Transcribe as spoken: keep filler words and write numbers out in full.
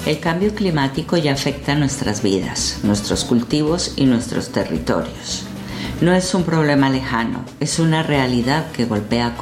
El cambio climático ya afecta nuestras vidas, nuestros cultivos y nuestros territorios. No es un problema lejano, es una realidad que golpea